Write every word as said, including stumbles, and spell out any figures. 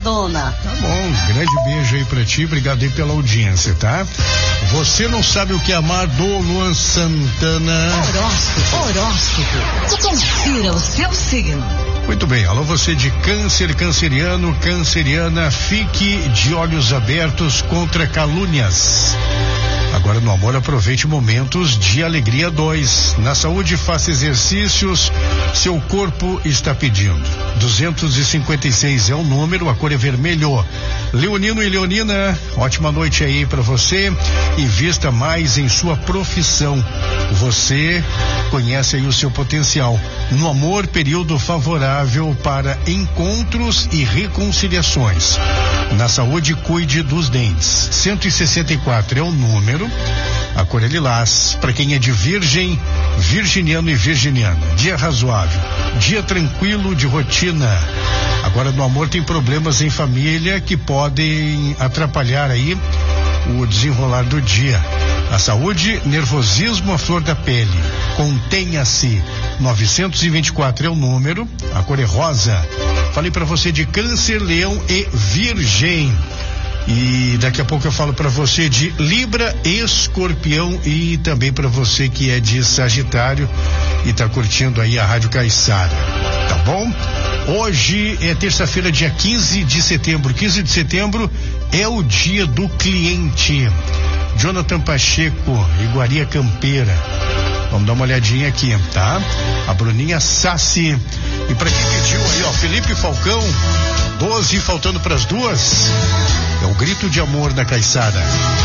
Dona. Tá bom, grande beijo aí pra ti, obrigado aí pela audiência, tá? Você não sabe o que amar do Luan Santana. Horóscopo, horóscopo. Confira o seu signo. Muito bem, alô você de câncer, canceriano, canceriana, fique de olhos abertos contra calúnias. Agora no amor aproveite momentos de alegria dois. Na saúde faça exercícios, seu corpo está pedindo. duzentos e cinquenta e seis é o número, a cor é vermelho. Leonino e Leonina, ótima noite aí para você. Invista mais em sua profissão. Você conhece aí o seu potencial. No amor, período favorável para encontros e reconciliações. Na saúde, cuide dos dentes. cento e sessenta e quatro é o número, a cor é lilás. Para quem é de virgem, virginiano e virginiana. Dia razoável, dia tranquilo de rotina. Agora no amor tem problemas em família que podem atrapalhar aí o desenrolar do dia. A saúde, nervosismo à flor da pele. Contenha-se. novecentos e vinte e quatro é o número, a cor é rosa. Falei para você de câncer, leão e virgem. E daqui a pouco eu falo para você de Libra, Escorpião e também para você que é de Sagitário e tá curtindo aí a Rádio Caiçara, tá bom? Hoje é terça-feira, dia quinze de setembro. quinze de setembro é o dia do cliente. Jonathan Pacheco, Iguaria Campeira. Vamos dar uma olhadinha aqui, tá? A Bruninha Sassi. E pra quem pediu aí, ó, Felipe Falcão, doze faltando pras duas. É o grito de amor da Caiçara.